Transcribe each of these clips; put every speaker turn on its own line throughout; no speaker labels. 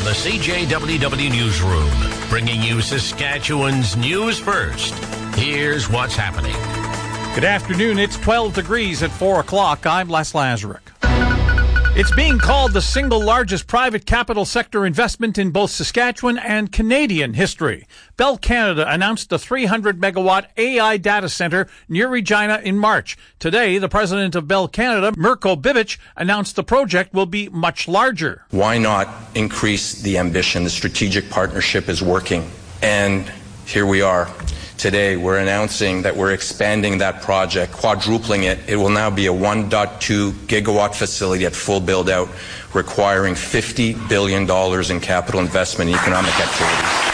the CJWW Newsroom, bringing you Saskatchewan's news first. Here's what's happening.
Good afternoon. It's 12 degrees at 4 o'clock. I'm Les Lazaruk. It's being called the single largest private capital sector investment in both Saskatchewan and Canadian history. Bell Canada announced a 300-megawatt AI data center near Regina in March. Today, the president of Bell Canada, Mirko Bibic, announced the project will be much larger.
Why not increase the ambition? The strategic partnership is working. And here we are. Today, we're announcing that we're expanding that project, quadrupling it. It will now be a 1.2 gigawatt facility at full build-out, requiring $50 billion in capital investment in economic activities.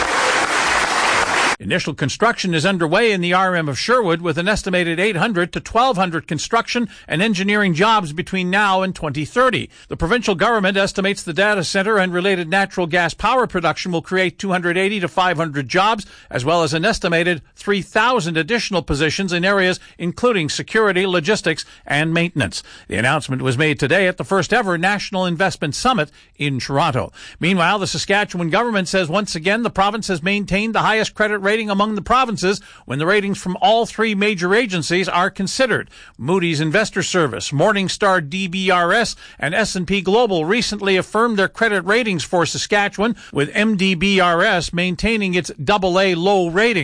Initial construction is underway in the RM of Sherwood with an estimated 800 to 1,200 construction and engineering jobs between now and 2030. The provincial government estimates the data center and related natural gas power production will create 280 to 500 jobs, as well as an estimated 3,000 additional positions in areas including security, logistics, and maintenance. The announcement was made today at the first ever National Investment Summit in Toronto. Meanwhile, the Saskatchewan government says once again the province has maintained the highest credit rating among the provinces when the ratings from all three major agencies are considered. Moody's Investor Service, Morningstar DBRS, and S&P Global recently affirmed their credit ratings for Saskatchewan, with MDBRS maintaining its AA low rating.